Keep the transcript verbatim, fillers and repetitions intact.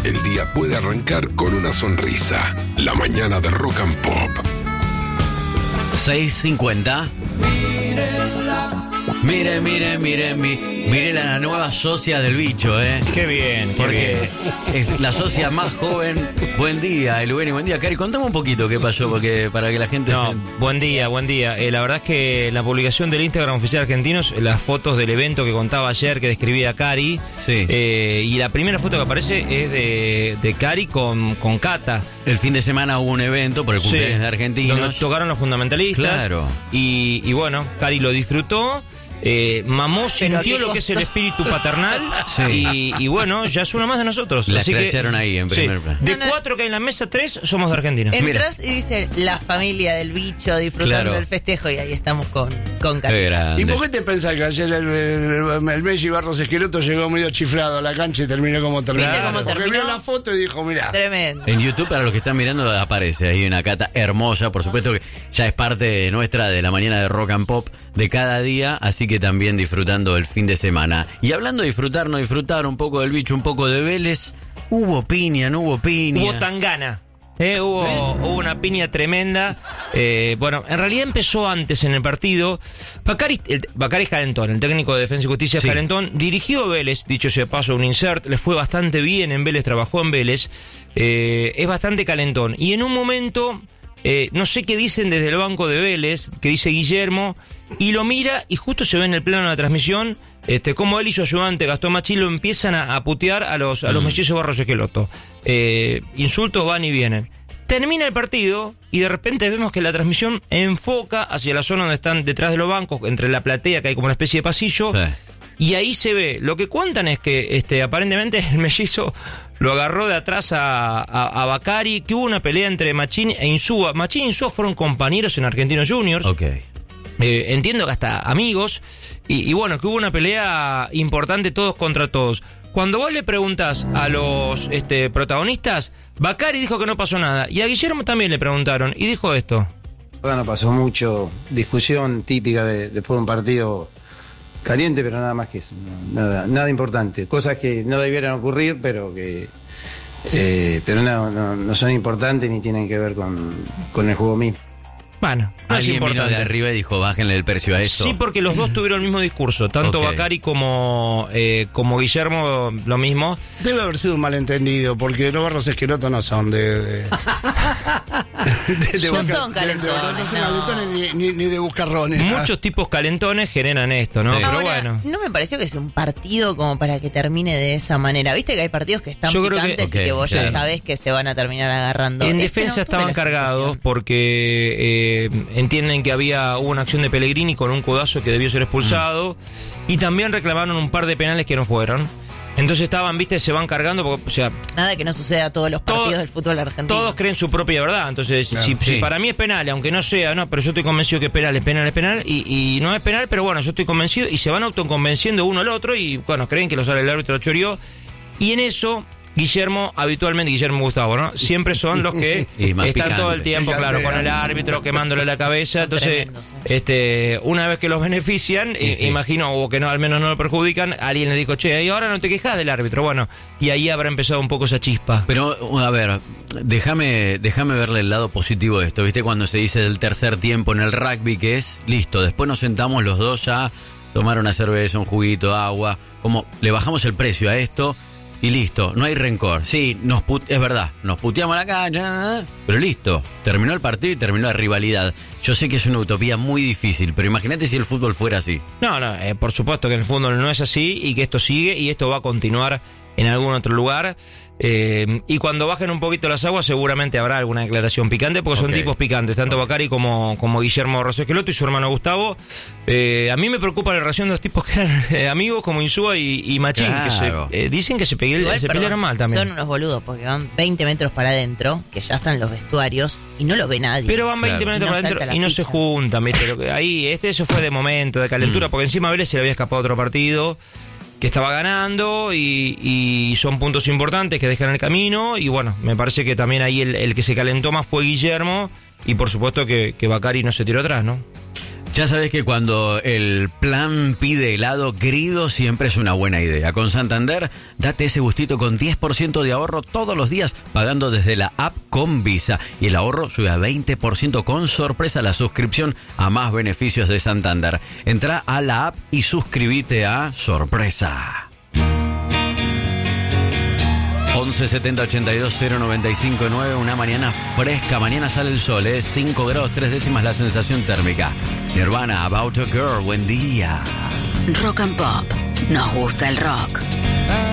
el día puede arrancar con una sonrisa. La mañana de Rock and Pop. seis cincuenta. Mire, mire, mire, mire, mire la nueva socia del bicho, ¿eh? Qué bien, qué Porque bien. es la socia más joven. Buen día, Elugeni, buen día. Cari, contame un poquito qué pasó, porque para que la gente... No, se... buen día, buen día. Eh, la verdad es que en la publicación del Instagram Oficial Argentinos, las fotos del evento que contaba ayer, que describía Cari, Sí. eh, y la primera foto que aparece es de, de Cari con, con Cata. El fin de semana hubo un evento por el cumpleaños Sí, de Argentinos. donde tocaron los fundamentalistas. Claro. Y, y bueno, Cari lo disfrutó. Eh, mamó, sintió lo que es el espíritu paternal. Sí. y, y bueno, ya es una más de nosotros. La Así que, escracharon ahí en primer sí, plano. de No, no. cuatro que hay en la mesa, tres somos de Argentina. Entras y dice la familia del bicho disfrutando Claro. del festejo y ahí estamos con, con Qué Cati. grande. ¿Y por qué te pensás que ayer el, el, el Messi Barros Esqueloto llegó medio chiflado a la cancha y terminó como terminó? ¿Viste cómo Porque terminó? vio la foto y dijo, mirá. Tremendo. En YouTube, para los que están mirando, aparece ahí una Cata hermosa. Por supuesto que ya es parte nuestra de la mañana de Rock and Pop de cada día, así que también disfrutando el fin de semana. Y hablando de disfrutar, no disfrutar, un poco del bicho, un poco de Vélez, hubo piña, no hubo piña. Hubo tangana. Eh, hubo, hubo una piña tremenda. Eh, bueno, en realidad empezó antes en el partido. Bacari, el, Bacari Calentón, el técnico de Defensa y Justicia Sí. Calentón, dirigió Vélez, dicho sea de paso, un insert, le fue bastante bien en Vélez, trabajó en Vélez. Eh, es bastante calentón. Y en un momento, eh, no sé qué dicen desde el banco de Vélez, que dice Guillermo, y lo mira y justo se ve en el plano de la transmisión este, como él y su ayudante Gastón Machilo empiezan a, a putear a los, a los Mm. mellizos Barros Esqueloto. Eh, insultos van y vienen. Termina el partido y de repente vemos que la transmisión enfoca hacia la zona donde están detrás de los bancos, entre la platea, que hay como una especie de pasillo. Sí. Y ahí se ve, lo que cuentan es que este, aparentemente el mellizo lo agarró de atrás a, a, a Bacari, que hubo una pelea entre Machín e Insúa. Machín e Insúa fueron compañeros en Argentinos Juniors. Ok. Eh, entiendo que hasta amigos. Y, y bueno, que hubo una pelea importante todos contra todos. Cuando vos le preguntás a los este, protagonistas, Bacari dijo que no pasó nada. Y a Guillermo también le preguntaron y dijo esto. Bueno, pasó mucho, discusión típica de, después de un partido caliente, pero nada más que eso, no, nada, nada importante. Cosas que no debieran ocurrir, pero que eh, pero no, no, no son importantes ni tienen que ver con, con el juego mismo. Bueno, no es Alguien vino importante. de arriba y dijo, bájenle el precio a esto. Sí, porque los dos tuvieron el mismo discurso. Tanto Ok. Bacari como, eh, como Guillermo, lo mismo. Debe haber sido un malentendido, porque los Barros Esqueloto no son de... de, de- de No buscar- son de- de- calentones, no son no. calentones ni, ni, ni de buscarrones. Muchos tipos calentones generan esto, ¿no? Sí. Pero Ahora, bueno. no me pareció que sea un partido como para que termine de esa manera. Viste que hay partidos que están Yo creo que- picantes ok, y que vos ya claro. sabés que se van a terminar agarrando. En Este defensa no tuve estaban la cargados sensación. porque eh, entienden que había hubo una acción de Pellegrini con un codazo que debió ser expulsado y también reclamaron un par de penales que no fueron. Entonces estaban, viste, se van cargando, porque, o sea, Nada que no suceda a todos los Todo- partidos del fútbol argentino. todos creen su propia verdad. Entonces, Claro, si, sí. si para mí es penal, aunque no sea, no, pero yo estoy convencido que es penal, es penal, es penal, y, y no es penal, pero bueno, yo estoy convencido, y se van autoconvenciendo uno al otro, y bueno, creen que lo sale el árbitro, lo choreó, y en eso, Guillermo, habitualmente, Guillermo Gustavo, ¿no? Siempre son los que Y más están picante. todo el tiempo, Picante, claro, con el ah. árbitro, quemándole la cabeza, entonces, Tremendos, eh. este, una vez que los benefician, Sí, i- sí. imagino, o que no, al menos no lo perjudican, alguien le dijo, che, y ahora no te quejas del árbitro, bueno, y ahí habrá empezado un poco esa chispa. Pero, a ver, déjame déjame verle el lado positivo de esto. ¿Viste cuando se dice del tercer tiempo en el rugby que es, listo, después nos sentamos los dos a tomar una cerveza, un juguito, agua, como le bajamos el precio a esto y listo, no hay rencor. Sí, nos put- es verdad, nos puteamos a la calle, pero listo, terminó el partido y terminó la rivalidad. Yo sé que es una utopía muy difícil, pero imagínate si el fútbol fuera así. No, no, eh, por supuesto que en el fútbol no es así y que esto sigue y esto va a continuar en algún otro lugar. Eh, y cuando bajen un poquito las aguas seguramente habrá alguna declaración picante porque son Ok. tipos picantes, tanto Bacari como, como Guillermo Barros Esqueloto y su hermano Gustavo. Eh, a mí me preocupa la relación de los tipos que eran eh, amigos como Insúa y, y Machín, Claro. que se, eh, dicen que se, pegue- Igual, se perdón, pelearon mal también. Son unos boludos porque van veinte metros para adentro, que ya están los vestuarios y no lo ve nadie. Pero van veinte Claro. minutos Y no para adentro salta la y no se ficha. juntan, ¿viste? Lo que- ahí, este, eso fue de momento, de calentura, Mm. porque encima a Vélez se le había escapado otro partido que estaba ganando y, y son puntos importantes que dejan el camino. Y bueno, me parece que también ahí el, el que se calentó más fue Guillermo y por supuesto que, que Bacari no se tiró atrás, ¿no? Ya sabes que cuando el plan pide helado, Grido siempre es una buena idea. Con Santander, date ese gustito con diez por ciento de ahorro todos los días, pagando desde la app con Visa. Y el ahorro sube a veinte por ciento con sorpresa la suscripción a más beneficios de Santander. Entra a la app y suscríbete a Sorpresa. once setenta ochenta y dos cero noventa y cinco nueve, una mañana fresca, mañana sale el sol, ¿eh? cinco grados tres décimas la sensación térmica. Nirvana, About a Girl, buen día. Rock and Pop, nos gusta el rock.